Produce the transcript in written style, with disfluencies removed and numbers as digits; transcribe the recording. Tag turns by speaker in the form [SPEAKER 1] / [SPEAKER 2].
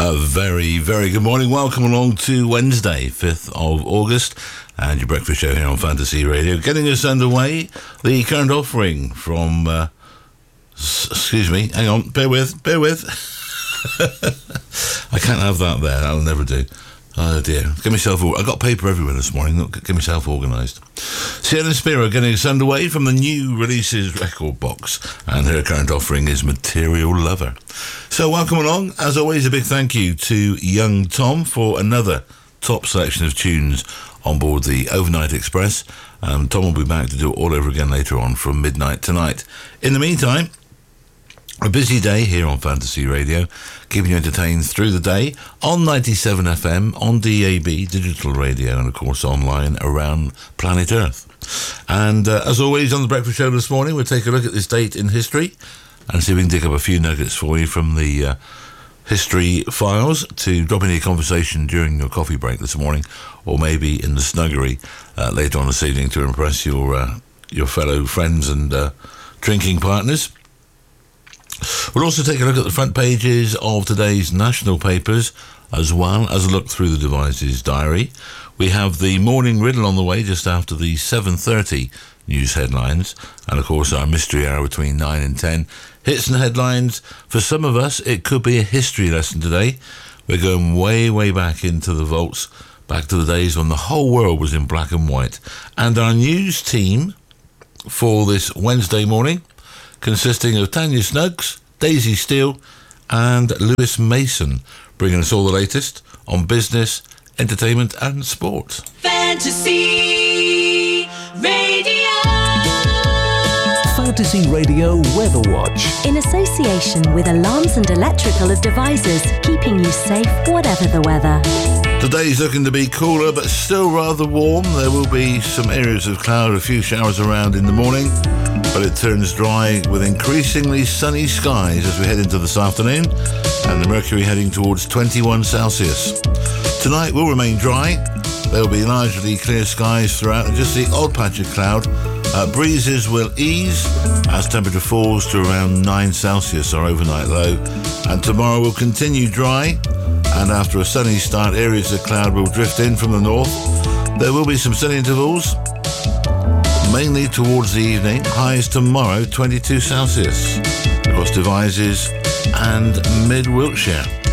[SPEAKER 1] Very, very good morning. Welcome along to Wednesday, 5th of August, and your breakfast show here on Fantasy Radio. Getting us underway, the current offering from... excuse me, hang on, bear with. I can't have that there, that'll never do. Oh dear, get myself... I've got paper everywhere this morning, look, get myself organised. Sienna Spiro getting us underway from the new releases record box, and her current offering is Material Lover. So welcome along. As always, a big thank you to Young Tom for another top selection of tunes on board the Overnight Express. Tom will be back to do it all over again later on from midnight tonight. In the meantime, a busy day here on Fantasy Radio, keeping you entertained through the day on 97 FM, on DAB, digital radio, and of course online around planet Earth. And as always on the breakfast show this morning, we'll take a look at this date in history and see if we can dig up a few nuggets for you from the history files to drop in your conversation during your coffee break this morning, or maybe in the snuggery later on this evening to impress your fellow friends and drinking partners. We'll also take a look at the front pages of today's national papers, as well as a look through the Devices diary. We have the morning riddle on the way just after the 7:30 news headlines, and of course our mystery hour between 9 and 10. Hits and headlines. For some of us, it could be a history lesson today. We're going way, way back into the vaults, back to the days when the whole world was in black and white. And our news team for this Wednesday morning, consisting of Tanya Snuggs, Daisy Steele and Lewis Mason, bringing us all the latest on business, entertainment and sport.
[SPEAKER 2] Fantasy Radio.
[SPEAKER 3] Fantasy Radio Weather Watch.
[SPEAKER 4] In association with Alarms and Electrical Devices, keeping you safe whatever the weather.
[SPEAKER 1] Today's looking to be cooler but still rather warm. There will be some areas of cloud, a few showers around in the morning, but it turns dry with increasingly sunny skies as we head into this afternoon, and the mercury heading towards 21 Celsius. Tonight will remain dry. There will be largely clear skies throughout, and just the odd patch of cloud. Breezes will ease as temperature falls to around 9 Celsius, our overnight low. And tomorrow will continue dry, and after a sunny start, areas of cloud will drift in from the north. There will be some sunny intervals, mainly towards the evening. Highs tomorrow, 22 Celsius across Devizes and mid-Wiltshire.